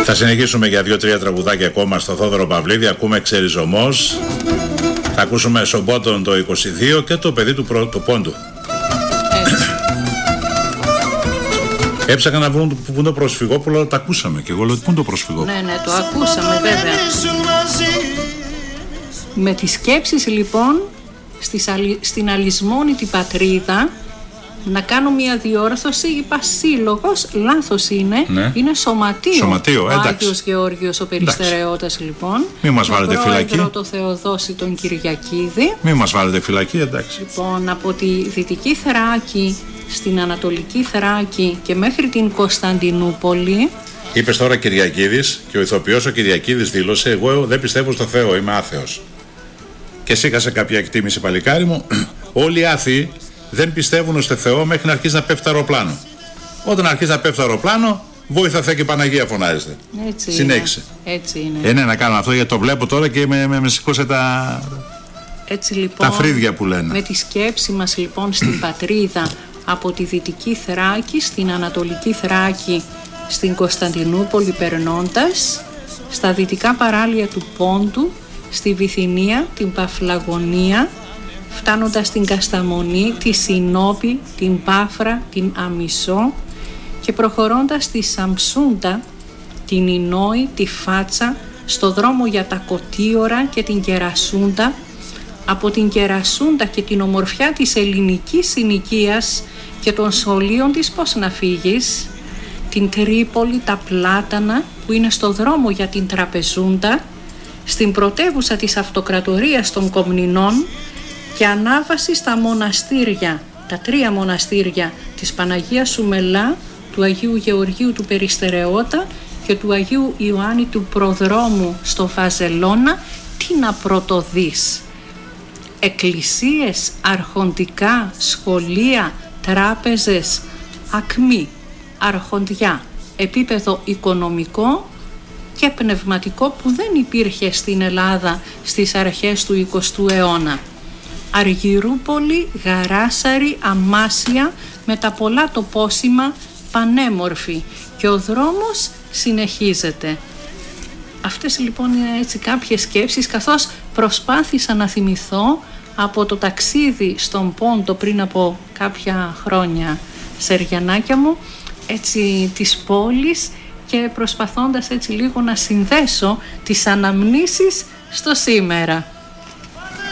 Θα συνεχίσουμε για 2-3 τραγουδάκια ακόμα στο Θόδωρο Παυλίδη. Ακούμε Ξεριζωμός. Θα ακούσουμε Σομπότον το 22 και το παιδί του Πόντου. Έψακα να βρουν πού είναι το Προσφυγόπουλο, το ακούσαμε και εγώ λέω πού είναι το Προσφυγόπουλο. Ναι, το ακούσαμε βέβαια. Με τις σκέψεις λοιπόν στην αλυσμόνητη πατρίδα, να κάνω μια διόρθωση, είπα σύλλογος, λάθος είναι, ναι. Είναι σωματείο. Σωματείο, ο Άγιος Γεώργιος ο Περιστερεώτας λοιπόν. Μην μας βάλετε φυλακή. Με το Θεοδόση τον Κυριακίδη. Μην μας βάλετε φυλακή, εντάξει. Λοιπόν, από τη Δυτική Θράκη στην Ανατολική Θράκη και μέχρι την Κωνσταντινούπολη. Είπες τώρα Κυριακίδης και ο ηθοποιός ο Κυριακίδης δήλωσε: εγώ δεν πιστεύω στο Θεό, είμαι άθεος. Και σήκασε κάποια εκτίμηση, παλικάρι μου. Όλοι οι άθεοι δεν πιστεύουν στο Θεό μέχρι να αρχίσει να πέφτει αεροπλάνο. Όταν αρχίσει να πέφτει αεροπλάνο, Βόηθα Θεέ και Παναγία φωνάζετε. Έτσι συνέχισε. Είναι. Έτσι είναι. Ναι, να κάνω αυτό γιατί το βλέπω τώρα και με σηκώσε έτσι, λοιπόν, τα φρύδια που λένε. Με τη σκέψη μας λοιπόν στην πατρίδα, από τη Δυτική Θράκη στην Ανατολική Θράκη, στην Κωνσταντινούπολη περνώντας, στα δυτικά παράλια του Πόντου, στη Βυθινία, την Παφλαγωνία, φτάνοντας στην Κασταμονή, τη Συνόπη, την Πάφρα, την Αμισό και προχωρώντας στη Σαμψούντα, την Ινόη, τη Φάτσα, στο δρόμο για τα Κωτίωρα και την Κερασούντα, από την Κερασούντα και την ομορφιά της ελληνικής συνοικίας και των σχολείων της πώς να φύγεις, την Τρίπολη, τα Πλάτανα που είναι στο δρόμο για την Τραπεζούντα, στην πρωτεύουσα της Αυτοκρατορίας των Κομνηνών και ανάβαση στα μοναστήρια, τα 3 μοναστήρια της Παναγίας Σουμελά, του Αγίου Γεωργίου του Περιστερεώτα και του Αγίου Ιωάννη του Προδρόμου στο Βαζελώνα. Τι να πρωτοδείς? Εκκλησίες, αρχοντικά, σχολεία, τράπεζες, ακμή, αρχοντιά, επίπεδο οικονομικό και πνευματικό που δεν υπήρχε στην Ελλάδα στις αρχές του 20ου αιώνα. Αργυρούπολη, Γαράσαρη, Αμάσια με τα πολλά τοπόσημα, πανέμορφη και ο δρόμος συνεχίζεται. Αυτές λοιπόν είναι έτσι κάποιες σκέψεις, καθώς προσπάθησα να θυμηθώ από το ταξίδι στον Πόντο πριν από κάποια χρόνια, Σεριανάκια μου, έτσι της πόλης, και προσπαθώντας έτσι λίγο να συνδέσω τις αναμνήσεις στο σήμερα.